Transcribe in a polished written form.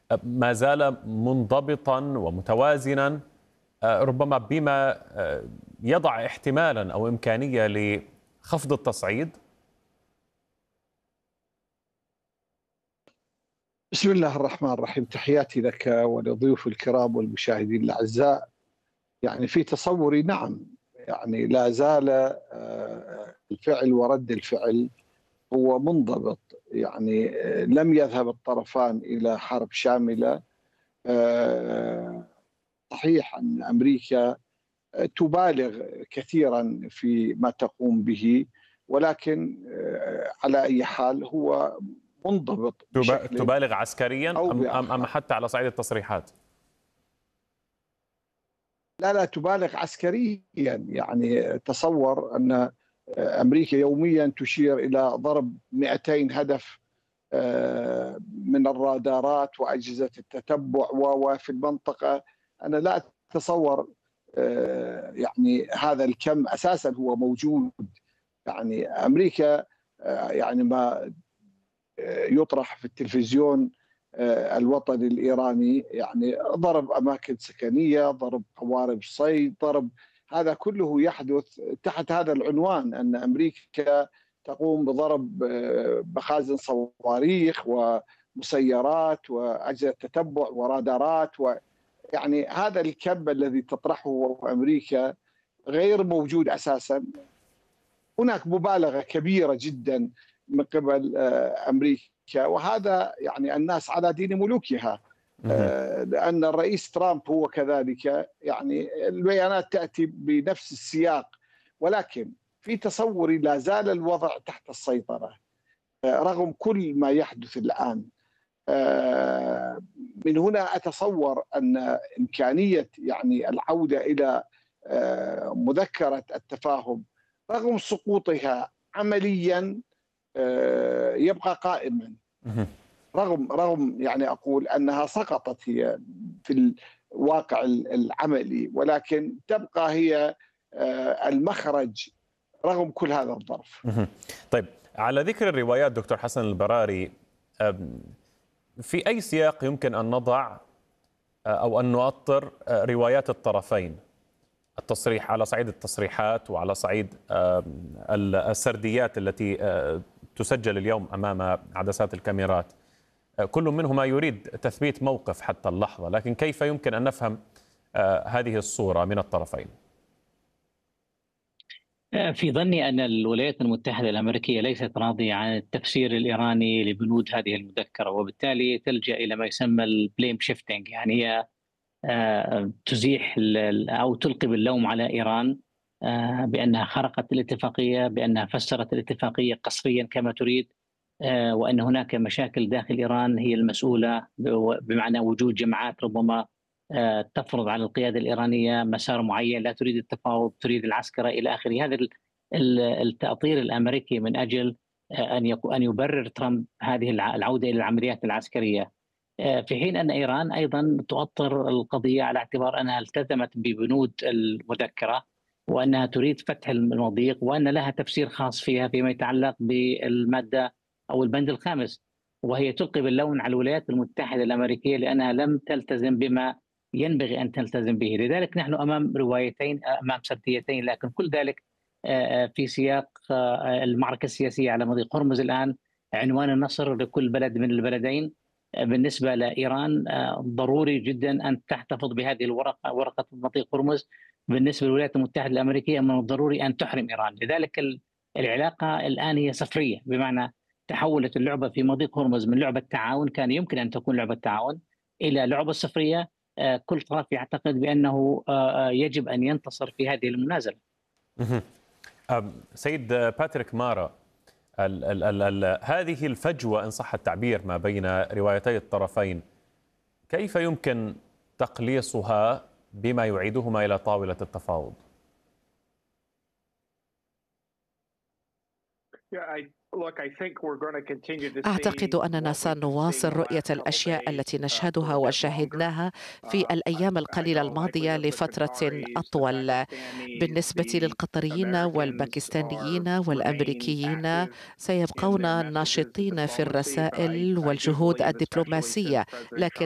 ما زال منضبطا ومتوازنا، ربما بما يضع احتمالا أو إمكانية لخفض التصعيد؟ بسم الله الرحمن الرحيم. تحياتي لك ولضيوف الكرام والمشاهدين الأعزاء. يعني في تصوري نعم، يعني لا زال الفعل ورد الفعل هو منضبط. يعني لم يذهب الطرفان إلى حرب شاملة. صحيح أن أمريكا تبالغ كثيرا في ما تقوم به، ولكن على أي حال هو منضبط بشكل تبالغ عسكريا أو أم بآخر. حتى على صعيد التصريحات؟ لا تبالغ عسكريا. يعني تصور أن أمريكا يوميا تشير إلى ضرب 200 هدف من الرادارات وأجهزة التتبع وفي المنطقة. أنا لا أتصور يعني هذا الكم أساسا هو موجود. يعني أمريكا يعني ما يطرح في التلفزيون الوطني الإيراني، يعني ضرب أماكن سكنية، ضرب قوارب صيد، ضرب، هذا كله يحدث تحت هذا العنوان أن أمريكا تقوم بضرب مخازن صواريخ ومسيرات وأجهزة تتبع ورادارات. يعني هذا الكم الذي تطرحه أمريكا غير موجود أساسا. هناك مبالغة كبيرة جدا من قبل أمريكا، وهذا يعني الناس على دين ملوكها. لأن الرئيس ترامب هو كذلك. يعني البيانات تأتي بنفس السياق، ولكن في تصوري لا زال الوضع تحت السيطرة رغم كل ما يحدث الآن. من هنا أتصور أن إمكانية يعني العودة إلى مذكرة التفاهم رغم سقوطها عمليا يبقى قائما. رغم يعني أقول أنها سقطت هي في الواقع العملي، ولكن تبقى هي المخرج رغم كل هذا الظرف. طيب، على ذكر الروايات دكتور حسن البراري، في أي سياق يمكن أن نضع أو أن نؤطر روايات الطرفين؟ التصريح على صعيد التصريحات وعلى صعيد السرديات التي تسجل اليوم أمام عدسات الكاميرات، كل منهما يريد تثبيت موقف حتى اللحظة، لكن كيف يمكن أن نفهم هذه الصورة من الطرفين؟ في ظني أن الولايات المتحدة الأمريكية ليست راضية عن التفسير الإيراني لبنود هذه المذكرة، وبالتالي تلجأ إلى ما يسمى البليم شيفتنج. يعني هي تزيح أو تلقي باللوم على إيران بأنها خرقت الاتفاقية، بأنها فسرت الاتفاقية قسريا كما تريد، وأن هناك مشاكل داخل إيران هي المسؤولة، بمعنى وجود جماعات ربما تفرض على القيادة الإيرانية مسار معين، لا تريد التفاوض، تريد العسكرة إلى آخره. هذا التأطير الأمريكي من أجل أن يبرر ترامب هذه العودة إلى العمليات العسكرية، في حين أن إيران أيضا تؤطر القضية على اعتبار أنها التزمت ببنود المذكرة، وأنها تريد فتح المضيق، وأن لها تفسير خاص فيها فيما يتعلق بالمادة أو البند الخامس، وهي تلقي باللون على الولايات المتحدة الأمريكية لأنها لم تلتزم بما ينبغي أن تلتزم به. لذلك نحن أمام روايتين، أمام سرديتين، لكن كل ذلك في سياق المعركة السياسية على مضيق هرمز الآن. عنوان النصر لكل بلد من البلدين. بالنسبة لإيران ضروري جدا أن تحتفظ بهذه الورقة، ورقة مضيق هرمز. بالنسبة للولايات المتحدة الأمريكية من الضروري أن تحرم إيران. لذلك العلاقة الآن هي صفرية، بمعنى تحولت اللعبة في مضيق هرمز من لعبة تعاون كان يمكن أن تكون لعبة تعاون إلى لعبة صفرية. كل طرف يعتقد بأنه يجب أن ينتصر في هذه المنازلة. سيد باتريك مارا، هذه الفجوة إن صح التعبير ما بين روايتي الطرفين، كيف يمكن تقليصها بما يعيدهما إلى طاولة التفاوض؟ أعتقد أننا سنواصل رؤية الأشياء التي نشهدها وشاهدناها في الأيام القليلة الماضية لفترة أطول. بالنسبة للقطريين والباكستانيين والأمريكيين سيبقون ناشطين في الرسائل والجهود الدبلوماسية، لكن